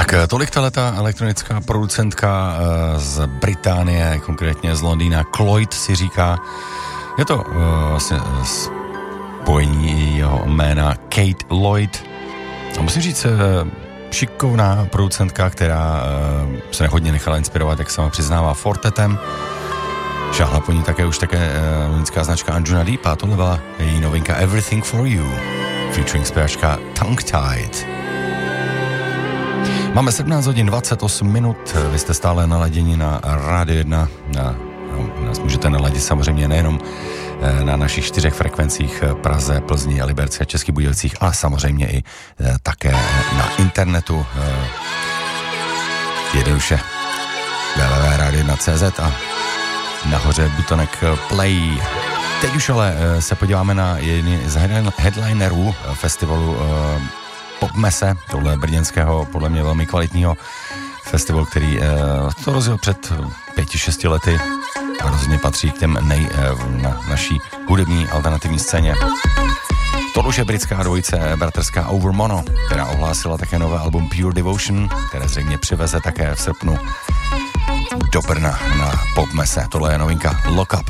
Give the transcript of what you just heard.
Tak tolik tahleta elektronická producentka z Británie, konkrétně z Londýna, Cloyd si říká. Je to vlastně spojení jeho jména Kate Lloyd. A musím říct, šikovná producentka, která se hodně nechala inspirovat, jak sama přiznává, Fortetem. Šáhla po ní také už londýnská značka Anjuna Deep a tohle byla její novinka Everything for You, featuring zpěvačka Tongue Tied. Máme 17 hodin 28 minut, vy jste stále naladěni na Radio 1, nás můžete naladit samozřejmě nejenom na našich 4 frekvencích Praze, Plzni, Liberci a Českých Budějovicích, ale samozřejmě i také na internetu. Jednoduše www.radio1.cz a nahoře butonek Play. Teď už ale se podíváme na jedny z headlinerů festivalu Popmese, tohle brněnského, podle mě velmi kvalitního festivalu, který to rozjel před 5-6 lety a rozhodně patří k těm na naší hudební alternativní scéně. To už je britská dvojice bratrská Over Mono, která ohlásila také nové album Pure Devotion, které zřejmě přiveze také v srpnu do Brna na Popmese. Tohle je novinka Lock Up.